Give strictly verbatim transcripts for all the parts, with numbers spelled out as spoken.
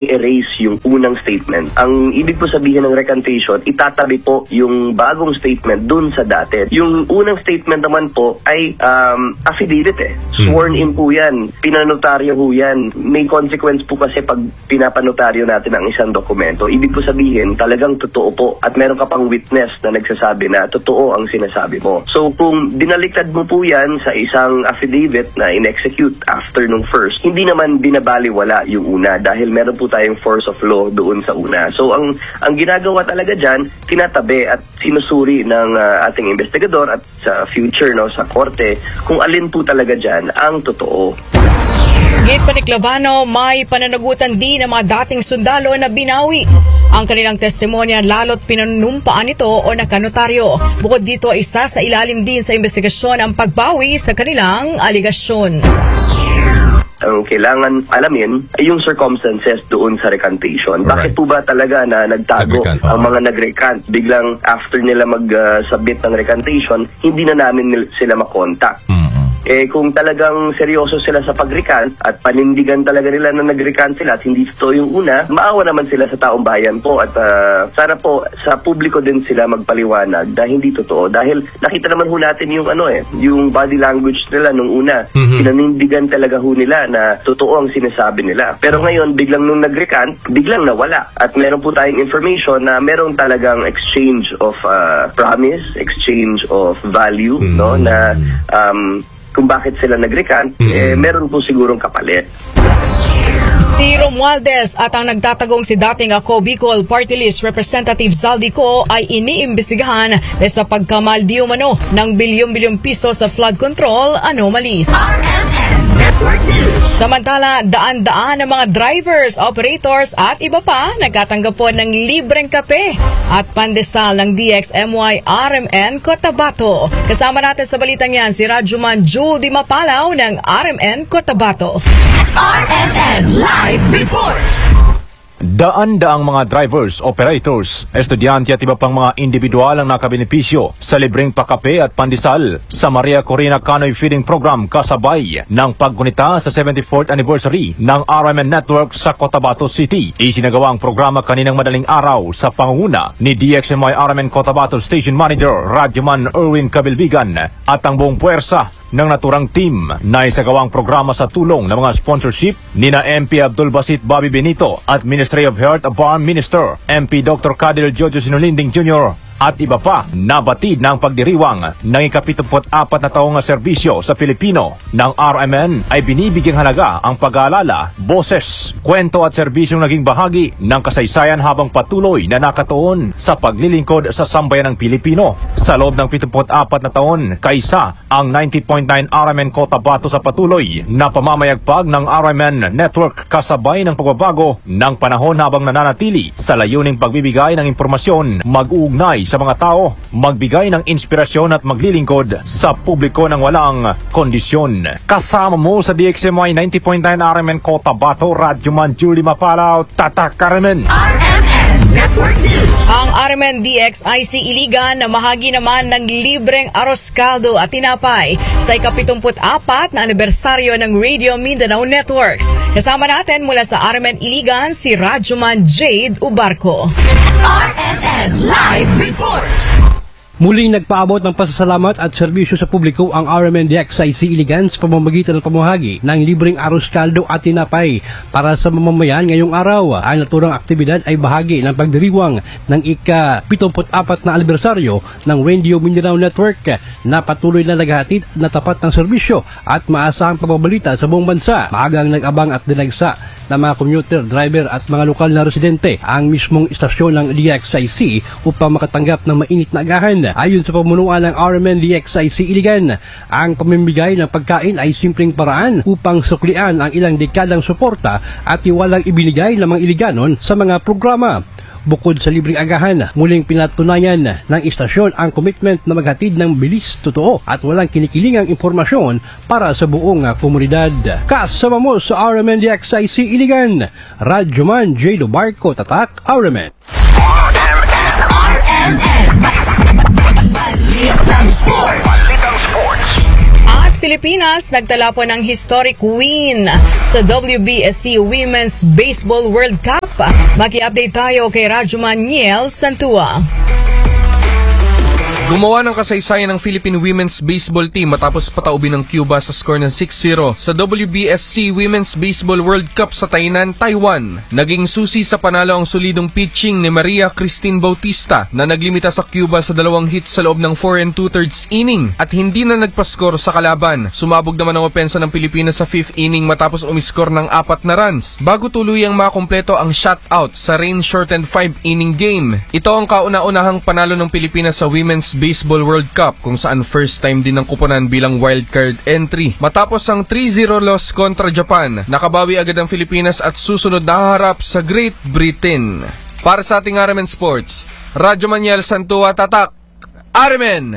i-erase yung unang statement. Ang ibig po sabihin ng recantation, itatabi po yung bagong statement dun sa dati. Yung unang statement naman po ay um, affidavit eh. Sworn in po yan. Pinanotaryo po yan. May consequence po kasi pag pinapanotaryo natin ang isang dokumento. Ibig po sabihin, talagang totoo po. At meron ka pang witness na nagsasabi na totoo ang sinasabi mo. So kung dinaliktad mo po yan sa isang affidavit na in-execute after nung first, hindi naman binabaliwala yung una dahil meron po tayong force of law doon sa una. So ang ang ginagawa talaga dyan, tinatabi at sinusuri ng uh, ating investigador at sa future no sa korte kung alin po talaga dyan ang totoo. Gate pa ni Clavano, may pananagutan din ng mga dating sundalo na binawi ang kanilang testimonya lalo't pinanunumpaan nito o nakanotaryo. Bukod dito, isa sa ilalim din sa investigasyon ang pagbawi sa kanilang aligasyon. Ang kailangan alamin ay yung circumstances doon sa recantation. Bakit po ba talaga na nagtago ang mga nag-recant? Biglang after nila mag-submit ng recantation, hindi na namin nil- sila makontak. Mm-hmm. Eh kung talagang seryoso sila sa pag-recant at panindigan talaga nila na nag-recant sila at hindi totoo yung una, maawa naman sila sa taong bayan po at uh, sana po sa publiko din sila magpaliwanag na hindi totoo. Dahil nakita naman ho natin yung ano eh, yung body language nila nung una. Mm-hmm. Pinanindigan talaga ho nila na totoo ang sinasabi nila. Pero ngayon, biglang nung nag-recant, biglang nawala. At meron po tayong information na meron talagang exchange of uh, promise, exchange of value, mm-hmm. no, na um, kung bakit sila nag-recant, mm-hmm. eh, meron po sigurong kapalit. Si Romualdez at ang nagtatagong si dating Ako Bicol Party List Representative Zaldico ay iniimbestigahan sa pagkamaldi umano ng bilyon-bilyong piso sa flood control anomalies. Samantala, daan-daan ng mga drivers, operators at iba pa nagkatanggap po ng libreng kape at pandesal ng D X M Y R M N Cotabato. Kasama natin sa balitang yan si Radyoman Judy Mapalaw ng R M N Cotabato. R M N Live Report! Daan-daang mga drivers, operators, estudyante at iba pang mga individual ang nakabenepisyo sa libreng pakape at pandesal sa Maria Corina Canoe Feeding Program kasabay ng paggunita sa seventy-fourth anniversary ng R M N Network sa Cotabato City. Isinagawa ang programa kaninang madaling araw sa pangunguna ni D X M Y R M N Cotabato Station Manager Radyoman Erwin Cabilbigan at ang buong puwersa ng naturang team na isagawang programa sa tulong ng mga sponsorship ni na M P Abdul Basit Bobby Benito at Ministry of Health Farm Minister M P Doctor Cadel Jojo Sinulinding Junior at iba pa. Nabatid ng pagdiriwang ng ikapitumput apat na taong serbisyo sa Pilipino ng R M N ay binibigyang halaga ang pag-aalala, boses, kwento at serbisyong naging bahagi ng kasaysayan habang patuloy na nakatuon sa paglilingkod sa sambayan ng Pilipino. Sa loob ng pitumput apat na taon, kaisa ang ninety point nine R M N Cotabato sa patuloy na pamamayagpag ng R M N Network kasabay ng pagbabago ng panahon habang nananatili sa layuning pagbibigay ng impormasyon mag-uugnay sa mga tao, magbigay ng inspirasyon at maglilingkod sa publiko ng walang kondisyon. Kasama mo sa D X M Y ninety point nine R M N Cotabato, Radyoman Julie Mapalaw, Tatak Karamen. R M N Network News. Ang R M N D X I C Iligan na mahagi naman ng libreng arroz caldo at tinapay sa ikapitumput apat na anibersaryo ng Radio Mindanao Networks. Kasama natin mula sa R M N Iligan si Radyoman Jade Ubarco. R M N Live Report! Muling nagpaabot ng pasasalamat at serbisyo sa publiko ang R M N D X I C Iligan sa pamamagitan ng pamahagi ng libreng arroz caldo at tinapay para sa mamamayan ngayong araw. Ang naturang aktibidad ay bahagi ng pagdiriwang ng ika-pitumput apat na anibersaryo ng Radio Mindanao Network na patuloy na naghahatid na tapat ng serbisyo at maasahang pagbabalita sa buong bansa. Maagang nag-abang at dinagsa ng mga commuter, driver at mga lokal na residente ang mismong istasyon ng D X I C upang makatanggap ng mainit na agahan. Ayon sa pamunuan ng R M N D X I C Iligan, ang pamimigay ng pagkain ay simpleng paraan upang suklian ang ilang dekadang suporta at iwalang ibinigay ng mga Iliganon sa mga programa. Bukod sa libreng agahan, muling pinatunayan ng istasyon ang commitment na maghatid ng bilis, totoo at walang kinikilingang impormasyon para sa buong komunidad. Kasama mo sa R M N D X I C Iligan, Radyoman Jade Ubarco, Tatak, R M N. R M N, R M N, Balitang Sports. Balitang Sports. At Pilipinas nagtala po ng historic win sa W B S C Women's Baseball World Cup Maki-update tayo kay Rajuman Niel Santua. Gumawa ng kasaysayan ng Philippine Women's Baseball Team matapos pataubin ng Cuba sa score ng six zero sa W B S C Women's Baseball World Cup sa Tainan, Taiwan. Naging susi sa panalo ang solidong pitching ni Maria Cristin Bautista na naglimita sa Cuba sa dalawang hits sa loob ng four and two-thirds inning at hindi na nagpaskor sa kalaban. Sumabog naman ang opensa ng Pilipinas sa fifth inning matapos umiskor ng apat na runs bago tuluyang makumpleto ang shutout sa rain-shortened five-inning game. Ito ang kauna-unahang panalo ng Pilipinas sa Women's Baseball World Cup kung saan first time din ng kuponan bilang wildcard entry. Matapos ang three zero loss kontra Japan, nakabawi agad ang Pilipinas at susunod na haharap sa Great Britain. Para sa ating R M N Sports, Radyo Manuel Santua Tatak, R M N!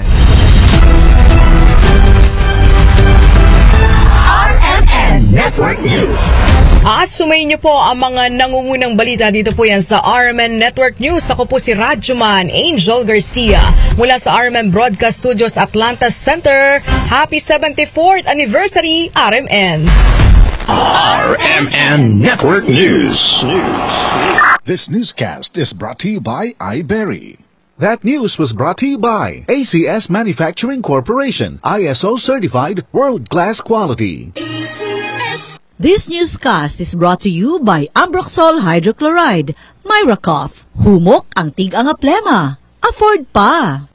R M N Network News. At sumayin niyo po ang mga nangungunang balita dito po yan sa R M N Network News. Ako po si Radyoman Angel Garcia mula sa R M N Broadcast Studios Atlanta Center. Happy seventy-fourth Anniversary R M N! R M N Network News. This newscast is brought to you by iBerry. That news was brought to you by A C S Manufacturing Corporation, I S O certified world-class quality. A C S. This newscast is brought to you by Ambroxol Hydrochloride, Myracough, humok ang tig-anga plema, afford pa.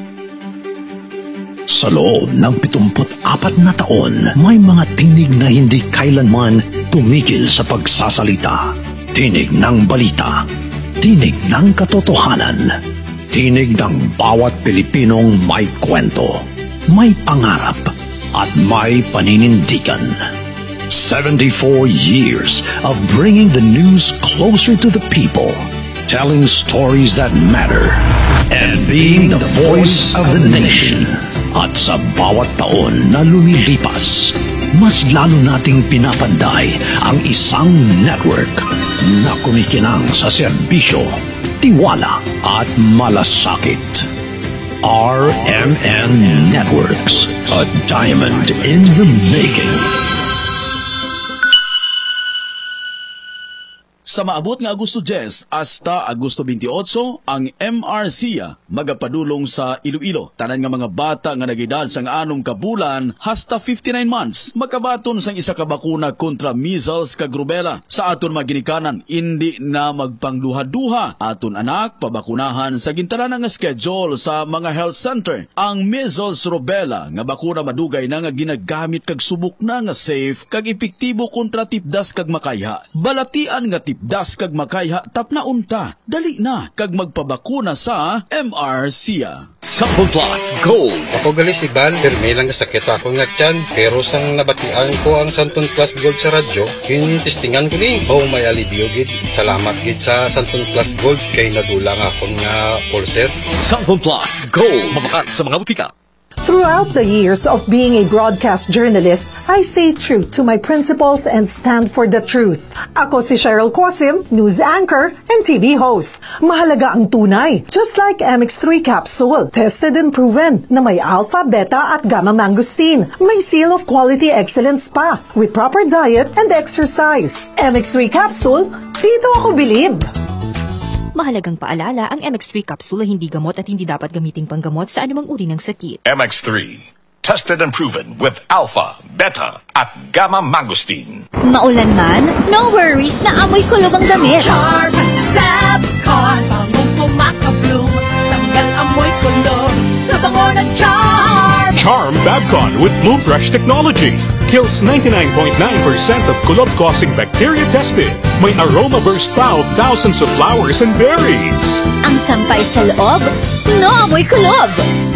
Sa loob ng pitungput apat na taon, may mga tinig na hindi kailanman tumigil sa pagsasalita. Tinig ng balita, tinig ng katotohanan, tinig ng bawat Pilipinong may kwento, may pangarap, at may paninindigan. seventy-four years of bringing the news closer to the people, telling stories that matter, and being the voice of the nation. At sa bawat taon na lumilipas, mas lalo nating pinapanday ang isang network na kumikinang sa serbisyo, tiwala at malasakit. R M N Networks, a diamond in the making. Sa maabot nga Agosto ten hasta Agosto twenty-eight, ang M R C A magapadulong sa Iloilo. Tanan nga mga bata nga nagedad sang anom ka bulan hasta fifty-nine months makabaton sang isa ka bakuna kontra measles kag rubella. Sa aton maginikanan, hindi na magpangduha-duha. Aton anak pabakunahan sa gintanan nga schedule sa mga health center. Ang measles rubella nga bakuna madugay na nga ginagamit kag subok na nga safe kag epektibo kontra tipdas kag makayha. Balatian nga tipdas kag makayha tapna unta. Dali na kag magpabakuna sa M R C A. Sample Plus Gold. Ako gali si Ban, permi lang sakit ako nga tiyan. Pero sang nabatian ko ang Santon Plus Gold sa radyo, kinistingan ko ni. Oh, may alibyo gid. Salamat gid sa Santon Plus Gold kay nadulang akong nga pulser. Sample Plus Gold. Mabakat sa mga butika. Throughout the years of being a broadcast journalist, I stay true to my principles and stand for the truth. Ako si Cheryl Quasim, news anchor and T V host. Mahalaga ang tunay, just like M X three capsule, tested and proven na may alpha, beta at gamma mangosteen. May seal of quality excellence pa, with proper diet and exercise. M X three capsule, dito ako bilib. Mahalagang paalala, ang M X three capsule ay hindi gamot at hindi dapat gamiting panggamot sa anumang uri ng sakit. M X three, tested and proven with alpha, beta, at gamma mangosteen. Maulan man, no worries na amoy kulob ang damit. Charm Fabcon, bangong pumakabloom, tanggal amoy kulob sa bango ng Charm. Charm Fabcon with Bloom Fresh technology kills ninety-nine point nine percent of kulob-causing bacteria tested. May aroma burst pa of thousands of flowers and berries. Ang sampay sa loob, no amoy kulob.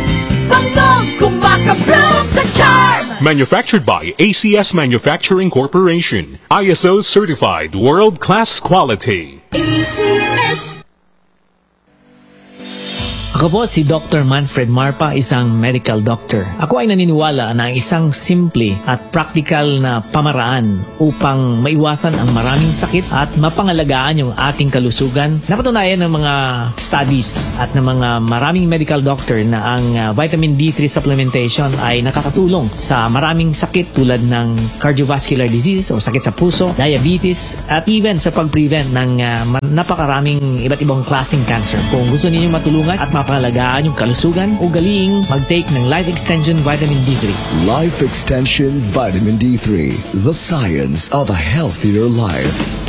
Bangong kumakabloom sa Charm. Manufactured by A C S Manufacturing Corporation. I S O certified world-class quality. A C S. Ako po si Doctor Manfred Marpa, isang medical doctor. Ako ay naniniwala na ang isang simple at practical na pamaraan upang maiwasan ang maraming sakit at mapangalagaan yung ating kalusugan. Napatunayan ng mga studies at ng mga maraming medical doctor na ang uh, vitamin D three supplementation ay nakakatulong sa maraming sakit tulad ng cardiovascular disease o sakit sa puso, diabetes, at even sa pag-prevent ng uh, napakaraming iba't ibang klaseng cancer. Kung gusto niyo matulungan at mapangalagaan yung kalusugan, ugaling mag-take ng Life Extension Vitamin D three. Life Extension Vitamin D three, the science of a healthier life.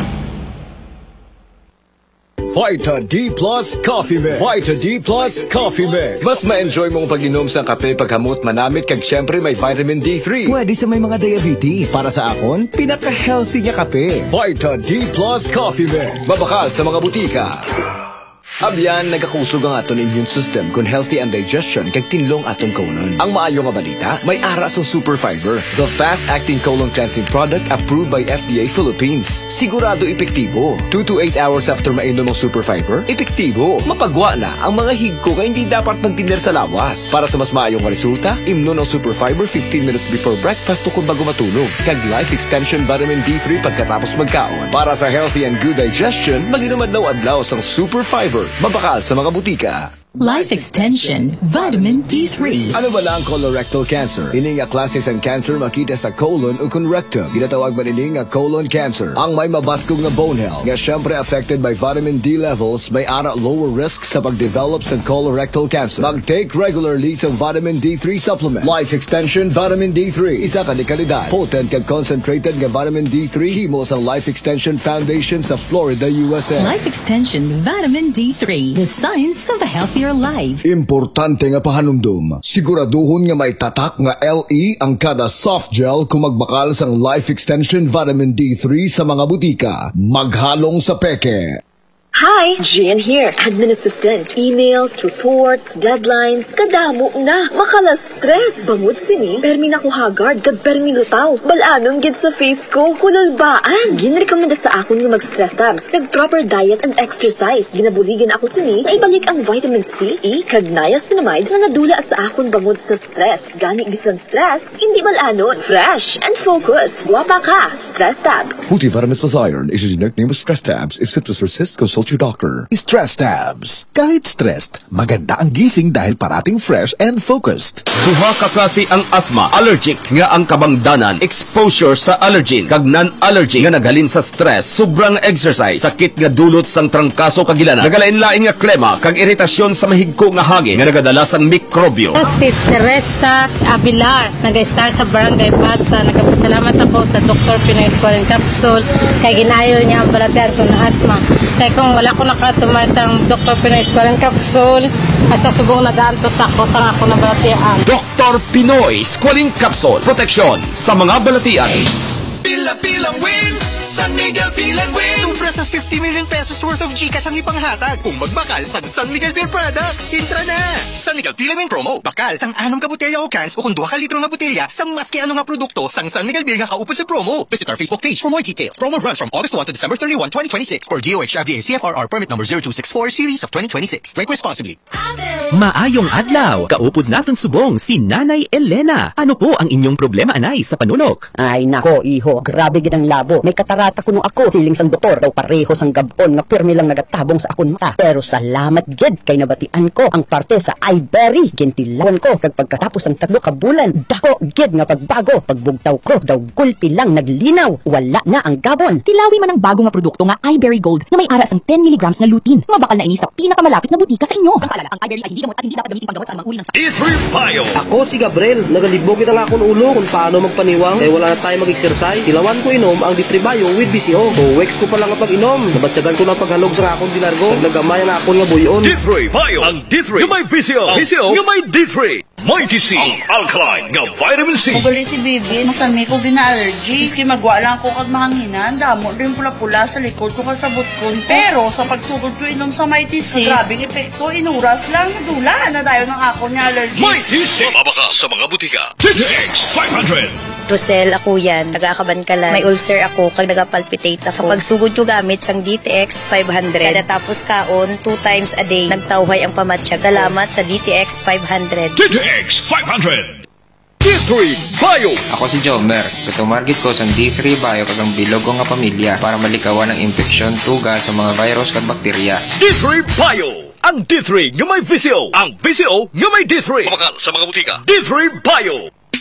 Vita D Plus Coffee Mix. Vita D Plus Coffee Mix. Mas ma-enjoy mong pag-inom sa kape paghamot manamit kag syempre may vitamin D three. Pwede sa may mga diabetes. Para sa akon, pinaka-healthy niya kape. Vita D Plus Coffee Mix. Mabakal sa mga butika. Abyan, nagakusog ang aton immune system kung healthy ang digestion kag tinlong aton colon. Ang maayo nga balita, may ara sa Super Fiber, the fast-acting colon cleansing product approved by F D A Philippines. Sigurado epektibo. two to eight hours after mainom ang Super Fiber, epektibo. Mapagwa na ang mga higko nga hindi dapat magtiner sa lawas. Para sa mas maayong resulta, imnon ang Super Fiber fifteen minutes before breakfast o kung bago matulog. Kag Life Extension Vitamin D three pagkatapos magkaon. Para sa healthy and good digestion, mag-inom adlaw-adlaw sang Super Fiber. Mabakal sa mga butika. Life Extension Vitamin D three. Ano ba lang colorectal cancer? Ini nga klase sang cancer makita sa colon o kung rectum. Ginatawag man ini nga colon cancer. Ang may mabaskog nga bone health. Nga syempre affected by vitamin D levels, may ara lower risk sa pag-develop sa colorectal cancer. Mag-take regularly sa vitamin D three supplement. Life Extension Vitamin D three. Isa ka di kalidad. Potent kag concentrated nga vitamin D three himo sa Life Extension Foundation sa Florida, U S A. Life Extension Vitamin D three. The science of a healthy your life. Importante nga pahanumdum. Siguraduhon nga may tatak nga L E ang kada soft gel kung magbakal sang Life Extension Vitamin D three sa mga butika. Maghalong sa peke. Hi, Jen here, admin assistant. Emails, reports, deadlines, kadamo na. Makala-stress. Bangod sini, permi na ko hagard, kag permi lutaw. Balanon gid sa face ko, kululbaan. Ginrekomenda sa akon nga mag-stress tabs, kag proper diet and exercise. Ginabuligan ako sini, na ibalik ang vitamin C, E, kag niacinamide na nadula sa akon bangod sa stress. Gani bisan stress, hindi balanon. Fresh and focus. Guwapa ka, stress tabs. Multivitamins plus iron is a generic name of stress tabs. If symptoms persist, consult your doctor. Stress tabs. Kahit stressed, maganda ang gising dahil parating fresh and focused. Duha ka klase ang asthma, allergic nga ang kabangdanan, exposure sa allergen, kag non-allergy nga naghalin sa stress, sobrang exercise, sakit nga dulot sang trangkaso kag ilanan, nagalain-lain nga klema, kag iritasyon sa mahigko nga hangin nga nagadala sang mikrobyo. Si Teresa Abilar, nag-star sa Barangay Bata. Nagpasalamat ako sa Doctor Pinoy Squalene Capsule kay ginayo niya ang balatian ko ng asthma. Kaya kung wala ko nakatumar sa Doctor Pinoy Squalene Capsule, asa subong nag-aantos ako sa ako na balatian. Doctor Pinoy Squalene Capsule, proteksyon sa mga balatian. Pila-pilang win! San Miguel Bill and Win! Sobra sa fifty million pesos worth of Gcash ang ipanghatag kung magbakal sa San Miguel Beer Products. Intra na! San Miguel Bill and Win promo. Bakal sang anong ka botelya o cans o kung duha ka litro na botelya sa maski anong nga produkto sang San Miguel Beer nga kaupod sa promo. Visit our Facebook page for more details. Promo runs from August first to December thirty-first, twenty twenty-six for D O H F D A C F R R permit number zero two six four series of twenty twenty-six. Drink responsibly. Maayong adlaw! Kaupod naton subong si Nanay Elena. Ano po ang inyong problema, anay, sa panunok? Ay nako, iho. Grabe gid ang labo. May katarata kuno ako. Siling sang doktor daw pareho sang gabon nga pirmi lang nagatabong sa akon mata. Pero salamat gid kay nabatian ko ang parte sa iBerry. Gintilawon ko kag pagkatapos ang tatlo ka bulan, dako gid nga pagbago. Pagbugtaw ko daw gulpi lang naglinaw. Wala na ang gabon. Tilawi man ang bago nga produkto nga iBerry Gold na may ara sang ten milligrams na lutein. Mabakal na ini sa pinakamalapit na butika sa inyo. Ang paalala, ang iBerry ay hindi gamot at hindi dapat gamitin panggamot sa mga uri ng sakit. D three Bio. Ako si Gabriel. Nagalibog kita nga akong ulo kung paano magpaniwang kaya wala na tayo mag-exercise. Tilawan ko inom ang D three Bio with B C O. So, weeks ko pa lang kapag inom. Nabatsagan ko na paghalog sa akong dinargo. Naglagamay na akong nga buyon. D three Bio. Ang D three. Yung may V C O. V C O. Yung may D three. Mighty C. Ang alkaline nga vitamin C. Ugali si Bibi. Masami ko gina-allergy. Iski magwa lang ko kag mahanginan. Damo rin pula-pula sa likod ko kasabot ko. Pero sa pagsugod ko inom sa Mighty C, grabing epekto. Inuras lang. Nadula na tayo ng ako niya allergy. Mighty C. Mabaka sa mga butika. T T X five hundred. Rosel, ako yan, taga-Kabankalan. May ulcer ako, kag nagapalpitate ako. Sa pagsugod ko gamit sang D T X five hundred. Kada tapos kaon, two times a day, nagtawhay ang pamatsyag. Salamat sa D T X five hundred. D T X five hundred. D three Bio. Ako si Jomer. Katumargit ko sa D three Bio kagang bilog ko nga pamilya para malikawan ang infeksyon, tuga sa mga virus kag bakterya. D three Bio. Ang D three nga may V C O. Ang V C O nga may D three. Kumakal sa mga butika. D three Bio.